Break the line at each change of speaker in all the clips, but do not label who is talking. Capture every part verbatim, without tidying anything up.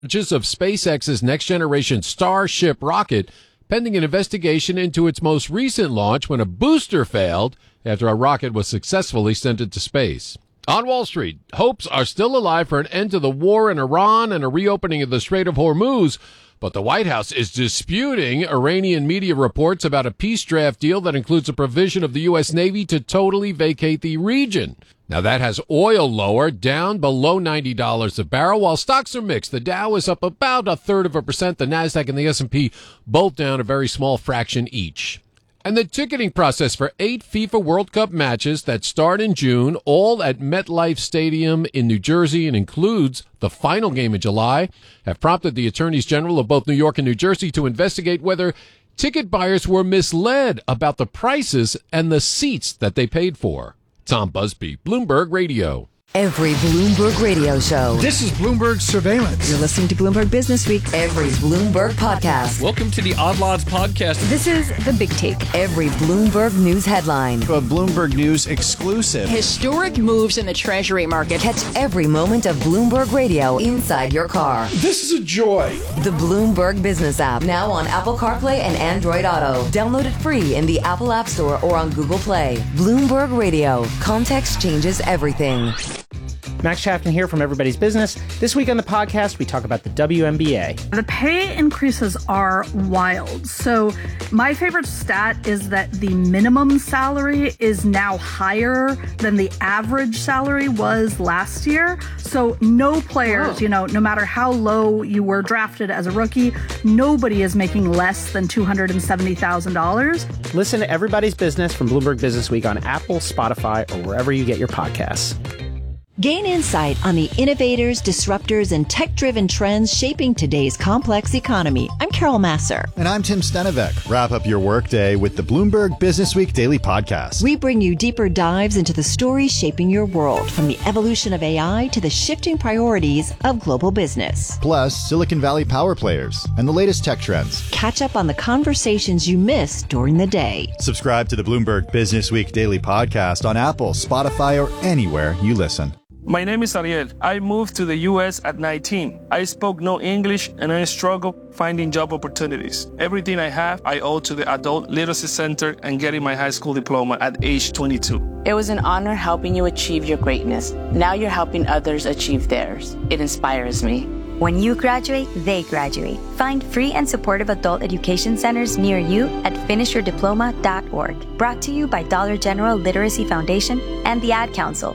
Launches of SpaceX's next-generation Starship rocket, pending an investigation into its most recent launch when a booster failed after a rocket was successfully sent into space. On Wall Street, hopes are still alive for an end to the war in Iran and a reopening of the Strait of Hormuz, but the White House is disputing Iranian media reports about a peace draft deal that includes a provision of the U S. Navy to totally vacate the region. Now, that has oil lower, down below ninety dollars a barrel, while stocks are mixed. The Dow is up about a third of a percent. The Nasdaq and the S and P both down a very small fraction each. And the ticketing process for eight FIFA World Cup matches that start in June, all at MetLife Stadium in New Jersey, and includes the final game in July, have prompted the attorneys general of both New York and New Jersey to investigate whether ticket buyers were misled about the prices and the seats that they paid for. Tom Busby, Bloomberg Radio.
Every Bloomberg radio show.
This is Bloomberg Surveillance.
You're listening to Bloomberg Business Week. Every Bloomberg podcast.
Welcome to the Odd Lots podcast.
This is The Big Take.
Every Bloomberg News headline.
A Bloomberg News exclusive.
Historic moves in the Treasury market.
Catch every moment of Bloomberg Radio inside your car.
This is a joy.
The Bloomberg Business app. Now on Apple CarPlay and Android Auto. Download it free in the Apple App Store or on Google Play. Bloomberg Radio. Context changes everything.
Max Chapman here from Everybody's Business. This week on the podcast, we talk about the W N B A.
The pay increases are wild. So my favorite stat is that the minimum salary is now higher than the average salary was last year. So no players, you know, no matter how low you were drafted as a rookie, nobody is making less than two hundred seventy thousand dollars.
Listen to Everybody's Business from Bloomberg Business Week on Apple, Spotify, or wherever you get your podcasts.
Gain insight on the innovators, disruptors, and tech-driven trends shaping today's complex economy. I'm Carol Masser.
And I'm Tim Stenevec. Wrap up your workday with the Bloomberg Business Week Daily Podcast.
We bring you deeper dives into the stories shaping your world, from the evolution of A I to the shifting priorities of global business.
Plus, Silicon Valley power players and the latest tech trends.
Catch up on the conversations you missed during the day.
Subscribe to the Bloomberg Business Week Daily Podcast on Apple, Spotify, or anywhere you listen.
My name is Ariel. I moved to the U S at nineteen. I spoke no English and I struggled finding job opportunities. Everything I have, I owe to the Adult Literacy Center and getting my high school diploma at age twenty-two.
It was an honor helping you achieve your greatness. Now you're helping others achieve theirs. It inspires me.
When you graduate, they graduate. Find free and supportive adult education centers near you at finish your diploma dot org. Brought to you by Dollar General Literacy Foundation and the Ad Council.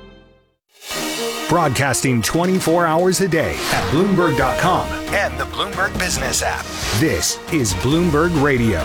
Broadcasting twenty-four hours a day at Bloomberg dot com and the Bloomberg Business app. This is Bloomberg Radio.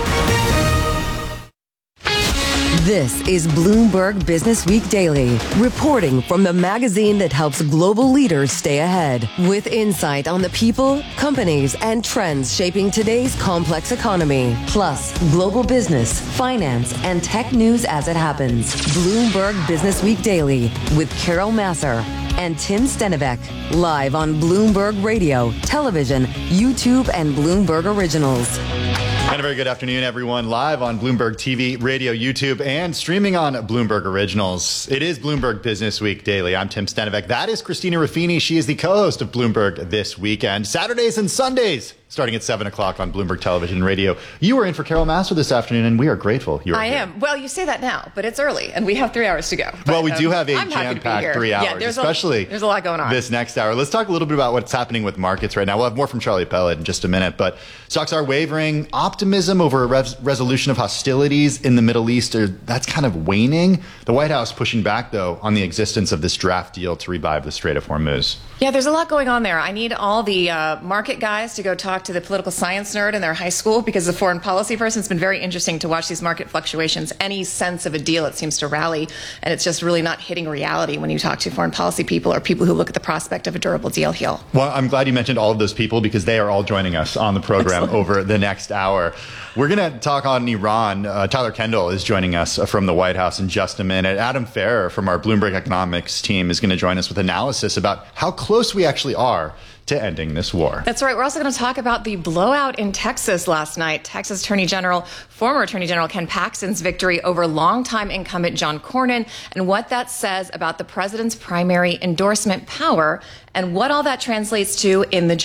This is Bloomberg Business Week Daily, reporting from the magazine that helps global leaders stay ahead, with insight on the people, companies, and trends shaping today's complex economy, plus global business, finance, and tech news as it happens. Bloomberg Business Week Daily with Carol Masser and Tim Stenevec, live on Bloomberg Radio, television, YouTube, and Bloomberg Originals.
And a very good afternoon, everyone. Live on Bloomberg T V, radio, YouTube, and streaming on Bloomberg Originals. It is Bloomberg Business Week Daily. I'm Tim Stenevec. That is Christina Ruffini. She is the co-host of Bloomberg This Weekend, Saturdays and Sundays, starting at seven o'clock on Bloomberg Television and Radio. You were in for Carol Masser this afternoon, and we are grateful you were
I
here.
am. Well, you say that now, but it's early, and we have three hours to go. But,
well, we do
um,
have a
I'm
jam-packed three hours,
yeah, there's
especially
a, there's a lot going on.
This next hour. Let's talk a little bit about what's happening with markets right now. We'll have more from Charlie Pellet in just a minute, but stocks are wavering. Optimism over a res- resolution of hostilities in the Middle East, are, that's kind of waning. The White House pushing back, though, on the existence of this draft deal to revive the Strait of Hormuz.
Yeah, there's a lot going on there. I need all the uh, market guys to go talk to the political science nerd in their high school, because the foreign policy person, it's been very interesting to watch these market fluctuations. Any sense of a deal, it seems to rally, and it's just really not hitting reality when you talk to foreign policy people or people who look at the prospect of a durable deal here.
Well, I'm glad you mentioned all of those people, because they are all joining us on the program Excellent. Over the next hour. We're going to talk on Iran. Uh, Tyler Kendall is joining us from the White House in just a minute. Adam Ferrer from our Bloomberg Economics team is going to join us with analysis about how close we actually are to ending this war.
That's right. We're also going to talk about the blowout in Texas last night. Texas Attorney General, former Attorney General Ken Paxton's victory over longtime incumbent John Cornyn, and what that says about the president's primary endorsement power and what all that translates to in the